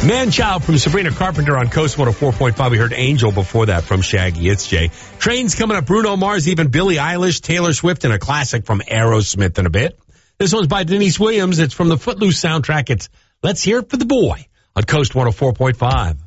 Man-Child from Sabrina Carpenter on Coast 104.5. We heard Angel before that from Shaggy. It's Jay. Trains coming up. Bruno Mars, even Billie Eilish, Taylor Swift, and a classic from Aerosmith in a bit. This one's by Denise Williams. It's from the Footloose soundtrack. It's Let's Hear It for the Boy on Coast 104.5.